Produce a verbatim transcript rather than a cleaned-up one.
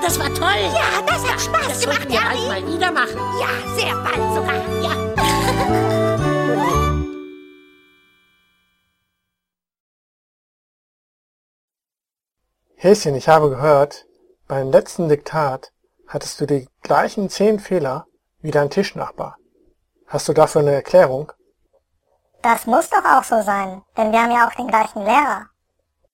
Das war toll. Ja, das hat Spaß das gemacht, sollten wir bald Ernie. mal wieder machen. Ja, sehr bald sogar. Ja. Häschen, ich habe gehört, beim letzten Diktat hattest du die gleichen zehn Fehler wie dein Tischnachbar. Hast du dafür eine Erklärung? Das muss doch auch so sein, denn wir haben ja auch den gleichen Lehrer.